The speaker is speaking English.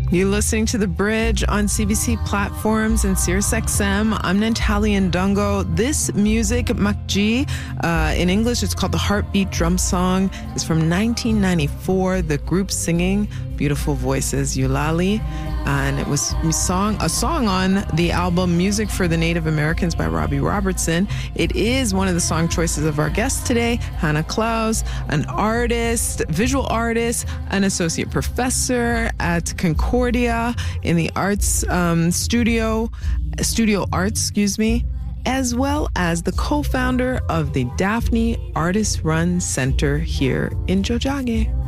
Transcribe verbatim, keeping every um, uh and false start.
You're listening to The Bridge on C B C platforms and Sirius X M. I'm Natalie Ndungo. This music, Makji, uh, in English, it's called the Heartbeat Drum Song. It's from nineteen ninety-four. The group singing, beautiful voices, Eulalie. And it was a song, a song on the album Music for the Native Americans by Robbie Robertson. It is one of the song choices of our guest today, Hannah Klaus, an artist, visual artist, an associate professor at Concordia in the arts um, studio, studio arts, excuse me, as well as the co-founder of the Daphne Artist Run Center here in Jojage.